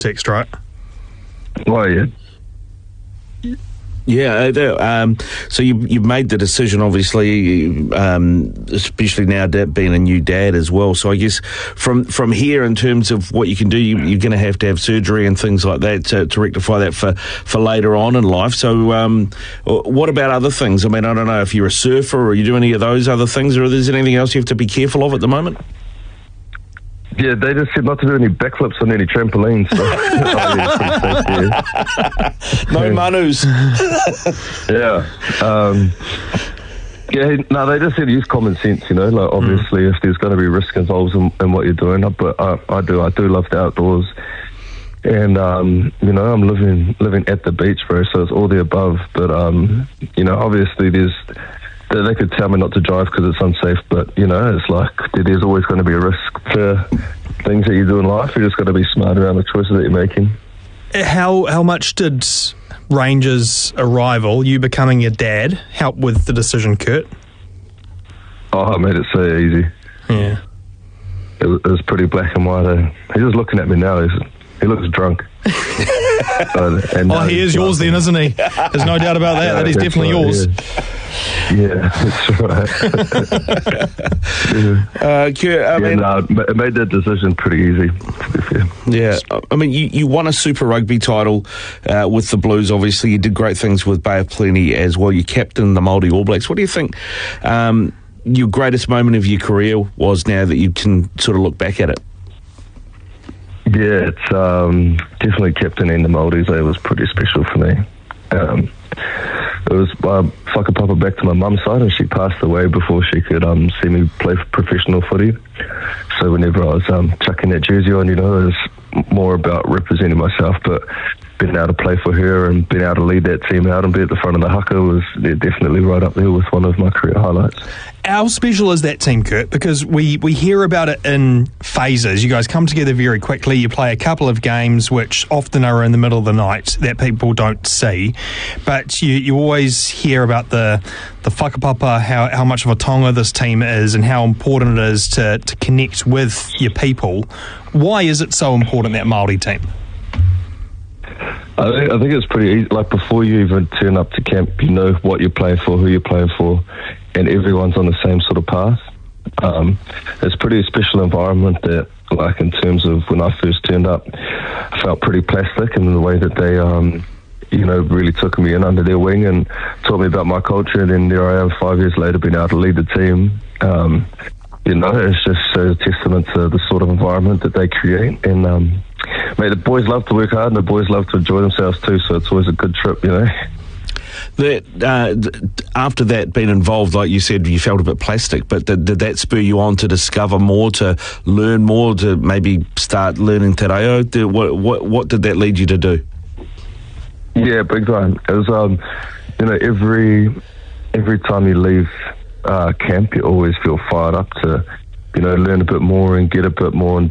text, right? Oh, yeah. Yeah, so you've made the decision, obviously, especially now being a new dad as well. So I guess from here, in terms of what you can do, you're going to have surgery and things like that to rectify that for later on in life. So what about other things? I mean, I don't know if you're a surfer or you do any of those other things, or is there anything else you have to be careful of at the moment? Yeah, they just said not to do any backflips on any trampolines. So. No manus. They just said use common sense, like obviously if there's going to be risk involved in what you're doing, but I do love the outdoors. And, I'm living at the beach, bro, so it's all the above. But, obviously they could tell me not to drive because it's unsafe, but, it's like there's always going to be a risk to things that you do in life. You just got to be smart around the choices that you're making. How much did Ranger's arrival, you becoming your dad, help with the decision, Kurt? Oh, it made it so easy. Yeah. It was pretty black and white. He's just looking at me now. He looks drunk. He is yours then, isn't he? There's no doubt about that. Yeah, that is definitely yours. Yeah, that's right. It made that decision pretty easy, to be fair. Yeah, I mean, you won a Super Rugby title with the Blues, obviously. You did great things with Bay of Plenty as well. You captained the Māori All Blacks. What do you think your greatest moment of your career was now that you can sort of look back at it? Yeah, it's definitely captaining the Māoris. It was pretty special for me. It was whakapapa back to my mum's side, and she passed away before she could see me play professional footy. So whenever I was chucking that jersey on, it was more about representing myself, but being able to play for her and being able to lead that team out and be at the front of the haka was definitely right up there with one of my career highlights. How special is that team, Kurt? Because we hear about it in phases. You guys come together very quickly. You play a couple of games which often are in the middle of the night that people don't see. But you always hear about the whakapapa, how much of a tonga this team is and how important it is to connect with your people. Why is it so important, that Māori team? I think it's pretty easy. Like, before you even turn up to camp, you know what you're playing for, who you're playing for, and everyone's on the same sort of path. It's a pretty special environment that, like, in terms of when I first turned up, I felt pretty plastic in the way that they, really took me in under their wing and taught me about my culture. And then there I am 5 years later being able to lead the team. It's just a testament to the sort of environment that they create. And, mate, the boys love to work hard and the boys love to enjoy themselves too, so it's always a good trip, After that, being involved, like you said, you felt a bit plastic, but did that spur you on to discover more, to learn more, to maybe start learning te reo? What did that lead you to do? Yeah, big time. It was, every time you leave camp, you always feel fired up to, learn a bit more and get a bit more and